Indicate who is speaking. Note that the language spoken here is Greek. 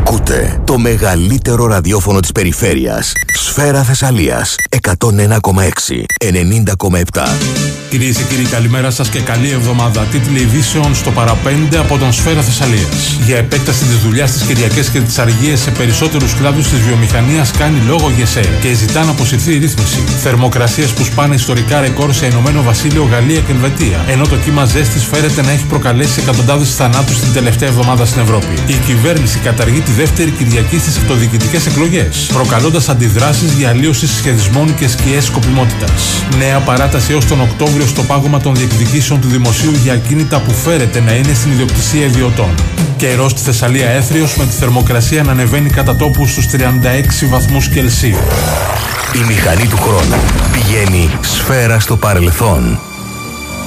Speaker 1: Ακούτε το μεγαλύτερο ραδιόφωνο της περιφέρειας. Σφαίρα Θεσσαλίας 101,6, 90,7.
Speaker 2: Κυρίες και κύριοι, καλημέρα σας και καλή εβδομάδα. Τίτλοι ειδήσεων στο παραπέντε από τον Σφαίρα Θεσσαλίας. Για επέκταση της δουλειάς στις Κυριακές και τις αργίες σε περισσότερους κλάδους της βιομηχανίας κάνει λόγο ΓΕΣΕ και ζητά να αποσυρθεί η ρύθμιση. Θερμοκρασίες που σπάνε ιστορικά ρεκόρ σε Ηνωμένο Βασίλειο, Γαλλία και Ελβετία. Ενώ το κύμα ζέστης φέρεται να έχει προκαλέσει εκατοντάδες θανάτους την τελευταία εβδομάδα στην Ευρώπη. Η κυβέρνηση καταργεί τη δεύτερη Κυριακή στις αυτοδιοικητικές εκλογές, προκαλώντας αντιδράσεις για αλλίωση σχεδισμών και σκιές σκοπιμότητας. Νέα παράταση έως τον Οκτώβριο στο πάγωμα των διεκδικήσεων του δημοσίου για ακίνητα που φέρεται να είναι στην ιδιοκτησία ιδιωτών. Καιρός στη Θεσσαλία έθριος, με τη θερμοκρασία να ανεβαίνει κατά τόπου στους 36 βαθμούς Κελσίου.
Speaker 1: Η μηχανή του χρόνου πηγαίνει σφαίρα στο παρελθόν.